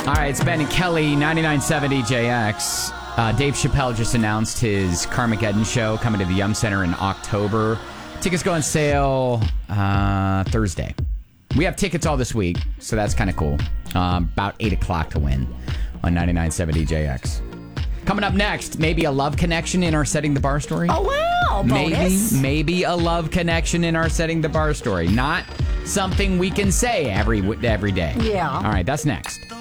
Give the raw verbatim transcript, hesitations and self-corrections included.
All right, it's Ben and Kelly, ninety-nine point seven D J X. Uh, Dave Chappelle just announced his Carmageddon show coming to the Yum Center in October. Tickets go on sale uh, Thursday. We have tickets all this week, so that's kind of cool. Um, about eight o'clock to win on ninety-nine point seven D J X. Coming up next, maybe a love connection in our Setting the Bar story. Oh, wow. Bonus. Maybe, maybe a love connection in our Setting the Bar story. Not something we can say every every day. Yeah. All right, that's next.